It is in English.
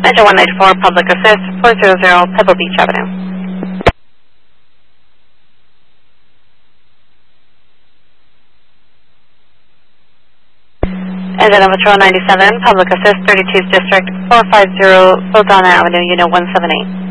Engine 194, Public Assist, 400 Pebble Beach Avenue. Engine on Patrol 97, Public Assist, 32th District, 450 Saldana Avenue, Unit 178.